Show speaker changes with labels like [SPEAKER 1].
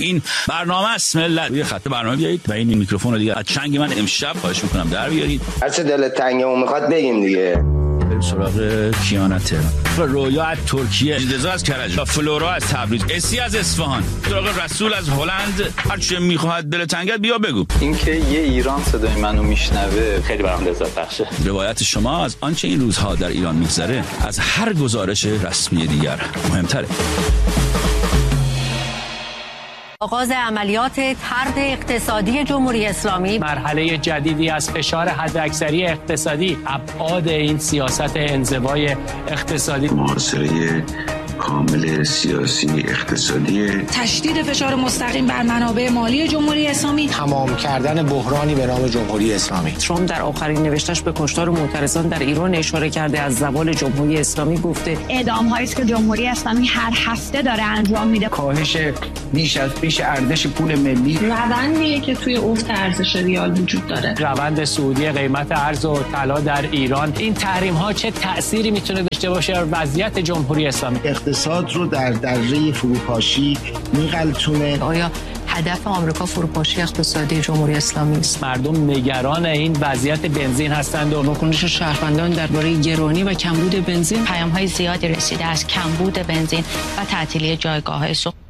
[SPEAKER 1] این برنامه است ملت. روی خط برنامه بیایید و این میکروفون رو دیگه از چنگ من امشب خواهش میکنم در بیارید.
[SPEAKER 2] هر چه دلت تنگه میخواد بگیم دیگه.
[SPEAKER 1] بریم سراغ کیانا تهران، رویا از ترکیه، رضا از کرج، فلورا از تبریز، اسی از اصفهان، سراغ رسول از هلند. هر چه میخواد دل تنگت بیا بگو.
[SPEAKER 3] اینکه یه ایران صدای منو میشنوه خیلی برام لذت بخشه.
[SPEAKER 1] روایت شما از آنچه این روزها در ایران میگذره از هر گزارش رسمی دیگر مهمتره.
[SPEAKER 4] آغاز عملیات طرد اقتصادی جمهوری اسلامی،
[SPEAKER 5] مرحله جدیدی از فشار حداکثری اقتصادی، ابعاد این سیاست انزوای اقتصادی،
[SPEAKER 6] محاصره کامل سیاسی اقتصادی،
[SPEAKER 7] تشدید فشار مستقیم بر منابع مالی جمهوری اسلامی،
[SPEAKER 8] تمام کردن بحرانی به نام جمهوری اسلامی.
[SPEAKER 9] ترامپ در آخرین نوشتش به کشتار معترضان در ایران اشاره کرده، از زوال جمهوری اسلامی گفته.
[SPEAKER 10] اعدام‌هایی است که جمهوری اسلامی هر هفته داره انجام میده.
[SPEAKER 11] کاهش بیش از پیش ارزش پول ملی،
[SPEAKER 12] روندیه که توی افت ارزش ریال وجود داره.
[SPEAKER 5] روند صعودی قیمت ارز و طلا در ایران. این تحریم‌ها چه تأثیری میتونه داشته باشه بر وضعیت جمهوری اسلامی؟
[SPEAKER 8] اقتصاد رو در دره فروپاشی میغلطونه.
[SPEAKER 9] آیا هدف آمریکا فروپاشی اقتصادی جمهوری اسلامی است؟
[SPEAKER 5] مردم نگران این وضعیت بنزین هستند و
[SPEAKER 9] واکنش شهروندان درباره گرانی و کمبود بنزین.
[SPEAKER 13] پیام‌های زیادی رسیده از کمبود بنزین و تعطیلی جایگاه‌های سوق.